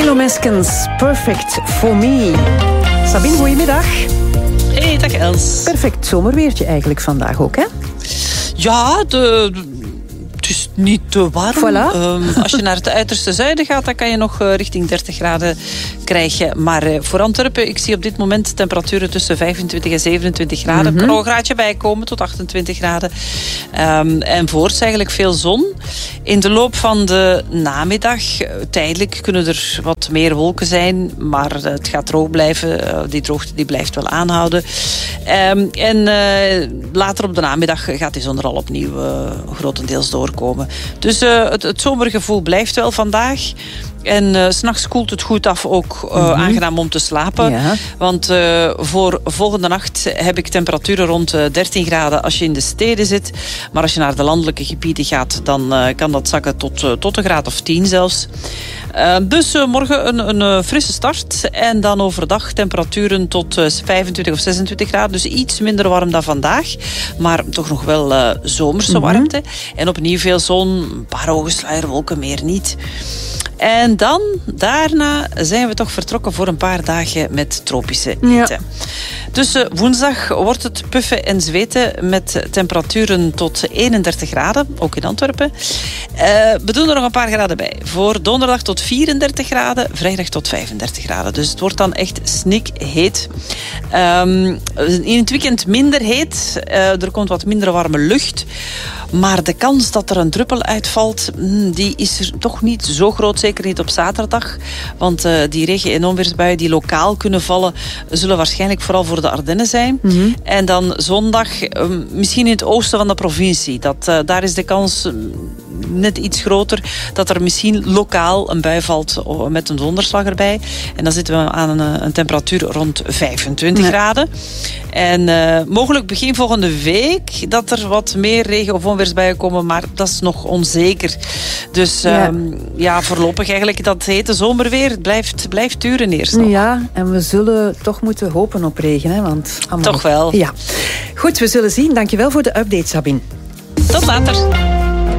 Bruno Meskens, Perfect for Me. Sabine, goedemiddag. Hey, dag Els. Perfect zomerweertje eigenlijk vandaag ook, hè? Ja, het is niet te warm. Voilà. Als je naar het uiterste zuiden gaat, dan kan je nog richting 30 graden krijgen. Maar voor Antwerpen, ik zie op dit moment temperaturen tussen 25 en 27 graden. Er kan nog een graadje bij komen, tot 28 graden. En voorts eigenlijk veel zon. In de loop van de namiddag, tijdelijk kunnen er wat meer wolken zijn. Maar het gaat droog blijven. Die droogte die blijft wel aanhouden. En later op de namiddag gaat die zon er al opnieuw grotendeels doorkomen. Dus het zomergevoel blijft wel vandaag. En 's nachts koelt het goed af, ook aangenaam om te slapen. Ja. Want voor volgende nacht heb ik temperaturen rond 13 graden als je in de steden zit. Maar als je naar de landelijke gebieden gaat, dan kan dat zakken tot een graad of 10 zelfs. Dus morgen een frisse start. En dan overdag temperaturen tot 25 of 26 graden. Dus iets minder warm dan vandaag. Maar toch nog wel zomerse warmte. En opnieuw veel zon, een paar oogensluierwolken, meer niet. En dan, daarna zijn we toch vertrokken voor een paar dagen met tropische hitte. Ja. Dus woensdag wordt het puffen en zweten met temperaturen tot 31 graden, ook in Antwerpen. We doen er nog een paar graden bij. Voor donderdag tot 34 graden, vrijdag tot 35 graden. Dus het wordt dan echt snikheet. In het weekend minder heet. Er komt wat minder warme lucht. Maar de kans dat er een druppel uitvalt, die is er toch niet zo groot. Zeker niet op zaterdag. Want die regen- en onweersbuien die lokaal kunnen vallen, zullen waarschijnlijk vooral voor de Ardennen zijn. En dan zondag misschien in het oosten van de provincie. Daar is de kans net iets groter dat er misschien lokaal een bui valt met een donderslag erbij. En dan zitten we aan een temperatuur rond 25 graden. En mogelijk begin volgende week dat er wat meer regen- of onweersbuien komen, maar dat is nog onzeker. Dus voorlopig eigenlijk dat hete zomerweer blijft duren eerst nog. Ja, en we zullen toch moeten hopen op regen, hè? Want toch wel. Ja. Goed, we zullen zien. Dankjewel voor de update, Sabine. Tot later.